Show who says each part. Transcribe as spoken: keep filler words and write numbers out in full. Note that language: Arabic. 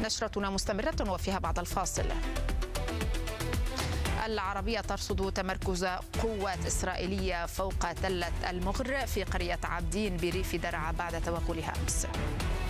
Speaker 1: نشرتنا مستمرة وفيها بعد الفاصل. العربية ترصد تمركز قوات إسرائيلية فوق تلة المغر في قرية عابدين بريف درعا بعد توغلها أمس.